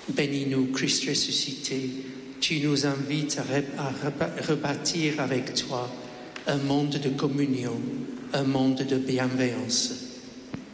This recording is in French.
Bénis-nous, Christ ressuscité. Tu nous invites à rebâtir avec toi un monde de communion, un monde de bienveillance.